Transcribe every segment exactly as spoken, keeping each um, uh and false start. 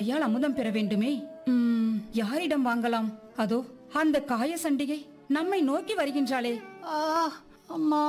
கையால் அமுதம் பெற வேண்டுமே. உம், யாரிடம் வாங்கலாம்? அதோ அந்த காய சண்டிகை நம்மை நோக்கி வருகின்றாளே. ஆ, அம்மா,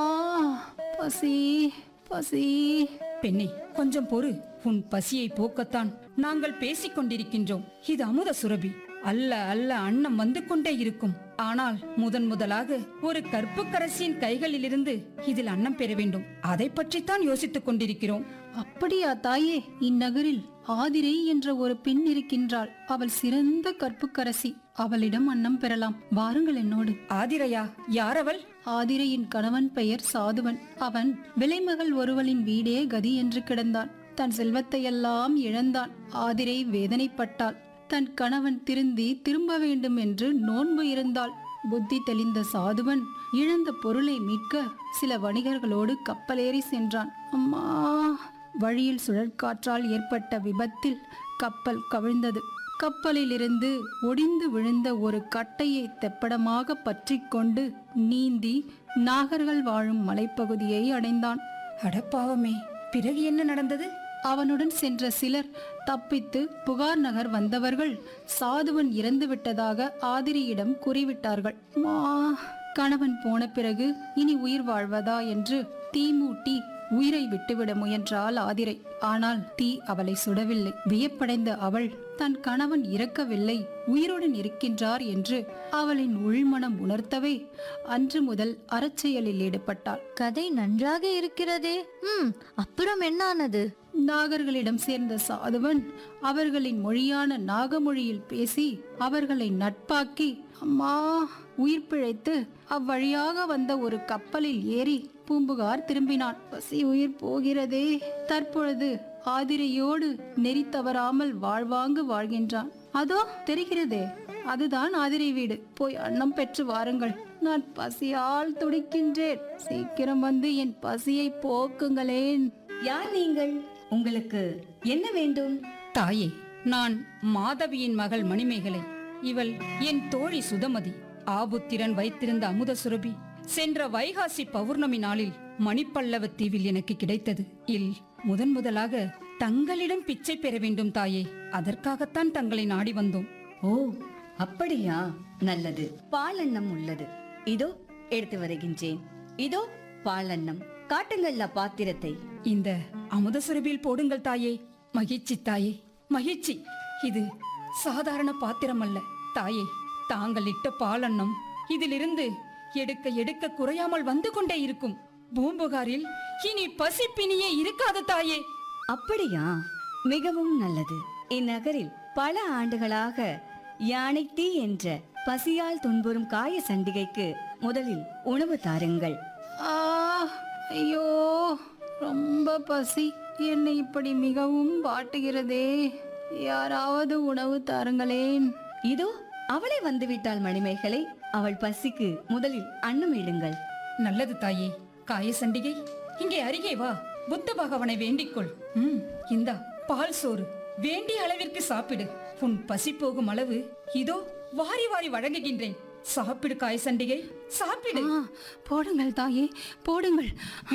பசி பசி. பெண்ணே, கொஞ்சம் பொறு. உன் பசியை போக்கத்தான் நாங்கள் பேசிக் கொண்டிருக்கின்றோம். இது அமுத சுரபி. அல்ல அல்ல அன்னம் வந்து கொண்டே இருக்கும். ஆனால் முதன் முதலாக ஒரு கற்புக்கரசியின் கைகளிலிருந்து இதில் அன்னம் பெற வேண்டும். அதை பற்றித்தான் யோசித்துக் கொண்டிருக்கிறோம். அப்படியா தாயே? இந்நகரில் ஆதிரை என்ற ஒரு பெண் இருக்கின்றாள். அவள் சிறந்த கற்புக்கரசி. அவளிடம் அன்னம் பெறலாம். வாருங்கள் என்னோடு. ஆதிரையா? யார் அவள்? ஆதிரையின் கணவன் பெயர் சாதுவன். அவன் விலைமகள் ஒருவளின் வீடே கதி என்று கிடந்தான். தன் செல்வத்தையெல்லாம் இழந்தான். ஆதிரை வேதனைப்பட்டாள். தன் கணவன் திருந்தி திரும்ப வேண்டும் என்று நோன்பு இருந்தாள். புத்தி தெளிந்த சாதுவன் இழந்த பொருளை மீட்க சில வணிகர்களோடு கப்பலேறி சென்றான். அம்மா! வழியில் சுழற்காற்றால் ஏற்பட்ட விபத்தில் கப்பல் கவிழ்ந்தது. கப்பலில் இருந்து ஒடிந்து விழுந்த ஒரு கட்டையை தெப்படமாக பற்றி கொண்டு நீந்தி நாகர்கள் வாழும் மலைப்பகுதியை அடைந்தான். அடப்பாவமே! பிறகு என்ன நடந்தது? அவனுடன் சென்ற சிலர் தப்பித்து புகார் நகர் வந்தவர்கள் சாதுவன் இறந்து விட்டதாக ஆதிரியிடம் கூறிவிட்டார்கள். மா, கணவன் போன பிறகு இனி உயிர் வாழ்வதா என்று தீ மூட்டி உயிரை விட்டுவிட முயன்றாள் ஆதிரை. ஆனால் தீ அவளை சுடவில்லை. வியப்படைந்த அவள் தன் கணவன் இறக்கவில்லை, உயிருடன் இருக்கின்றார் என்று அவளின் உள்மனம் உணர்த்தவே அன்று முதல் அறச்செயலில் ஈடுபட்டாள். கதை நன்றாக இருக்கிறதே. ம் அப்புறம் என்னானது? நாகர்களிடம் சேர்ந்த சாதுவன் அவர்களின் மொழியான நாகமொழியில் பேசி அவர்களை நட்பாக்கி, அம்மா, உயிர் பிழைத்து அவ்வழியாக வந்த ஒரு கப்பலில் ஏறி பூம்புகார் திரும்பினான். பசி உயிர் போகிறதே. தற்பொழுது ஆதிரையோடு நெறி தவறாமல் வாழ்வாங்கு வாழ்கின்றான். அதோ தெரிகிறதே, அதுதான் ஆதிரை வீடு. போய் அன்னம் பெற்று வாருங்கள். நான் பசியால் துடிக்கின்றேன். சீக்கிரம் வந்து என் பசியை போக்குங்களேன். யார் நீங்கள்? உங்களுக்கு என்ன வேண்டும்? தாயே, நான் மாதவியின் மகள் மணிமேகலை. இவள் என் தோழி சுதமதி. ஆபுத்திரன் வைத்திருந்த அமுத சுரபி சென்ற வைகாசி பௌர்ணமி நாளில் மணிப்பல்லவ தீவில் எனக்கு கிடைத்தது. இல் முதன் முதலாக தங்களிடம் பிச்சை பெற வேண்டும் தாயே. அதற்காகத்தான் தங்களை நாடி வந்தோம். ஓ, அப்படியா? நல்லது. பாலன்னம் உள்ளது. இதோ எடுத்து வருகின்றேன். இதோ பாலன்னம். காட்டுங்கள்ல பாத்திரத்தை. இந்த அமுத சுரபியில் போடுங்கள் தாயே. மகிழ்ச்சி தாயே, மகிழ்ச்சி. இது சாதாரண பாத்திரம் அல்ல தாயே. தாங்கள் இட்ட பாலன்னம் இதிலிருந்து எடுக்க எடுக்க குறையாமல் வந்து கொண்டே இருக்கும். பூம்புகாரில் இனி பசிப்பினியே இருக்காது தாயே. அப்படியா? மிகவும் நல்லது. இந்நகரில் பல ஆண்டுகளாக யானை தீ என்ற பசியால் துன்புறும் காய சண்டிகைக்கு முதலில் உணவு தாருங்கள். ஆ, ஐயோ, ரொம்ப பசி. என்னை இப்படி மிகவும் வாட்டுகிறதே. யாராவது உணவு தாருங்களேன். இதோ அவளை வந்துவிட்டாள் மணிமேகலை. அவள் பசிக்கு முதலில் அன்னம் இடுங்கள். நல்லது தாயே. காய சண்டிகை, இங்கே அருகே வா. புத்த பகவானை வேண்டிக்கொள். ம், இந்தா பால் சோறு. வேண்டிய அளவிற்கு சாப்பிடு. உன் பசி போகும் அளவு இதோ வாரி வாரி வழங்குகின்றேன். சாப்பிடு காய சண்டிகை, சாப்பிடு. ஆ, போடுங்கள் தாயே, போடுங்கள்.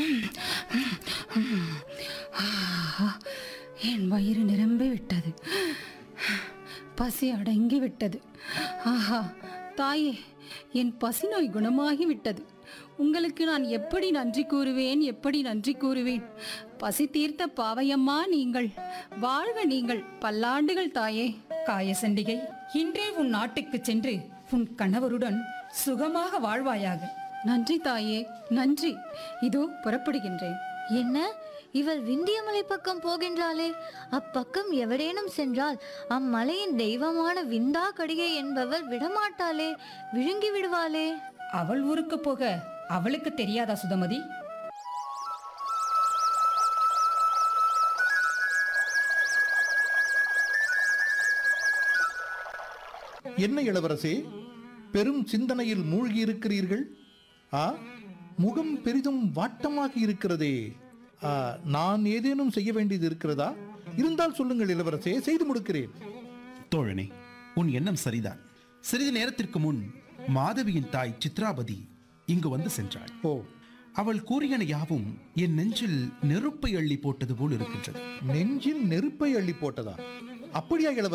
என் வயிறு நிரம்பி விட்டது. பசி அடங்கி விட்டது. ஆஹா, தாயே, என் பசி நோய் குணமாகி விட்டது. உங்களுக்கு நான் எப்படி நன்றி கூறுவேன், எப்படி நன்றி கூறுவேன். பசி தீர்த்த பாவையம்மா நீங்கள். வாழ்க நீங்கள் பல்லாண்டுகள் தாயே. காய சண்டிகை, இன்றே உன் நாட்டுக்கு சென்று உன் கணவருடன் சுகமாக வாழ்வாயாக. நன்றி தாயே, நன்றி. இதோ புறப்படுகின்றேன். என்ன, இவள் விந்தியமலை பக்கம் போகின்றாளே? அப்பக்கம் எவரேனும் சென்றால் அம்மலையின் தெய்வமான விந்தா கடிகை என்பவள் விடமாட்டாளே, விழுங்கி விடுவாளே. அவள் ஊருக்கு போக அவளுக்கு தெரியாதா சுதமதி? என்ன இளவரசே, பெரும் சிந்தனையில் மூழ்கி இருக்கிறீர்கள்? ஆ, முகம் பெரிதும் வாட்டமாக இருக்கிறதே. ஆ, நான் ஏதேனும் செய்ய வேண்டியது இருக்கிறதா? இருந்தால் சொல்லுங்கள் இளவரசே, செய்து முடிக்கிறேன். தோழனே, உன் எண்ணம் சரிதான். சிறிது நேரத்திற்கு முன் மாதவியின் தாய் சித்ராபதி இங்கு வந்து சென்றாள். ஓ, அவள் கூறியன யாவும் என் நெஞ்சில் நெருப்பை அள்ளி போட்டது போல் இருக்கின்றது. நெஞ்சில் நெருப்பை அள்ளி போட்டதா? அப்படியா இளவரசே?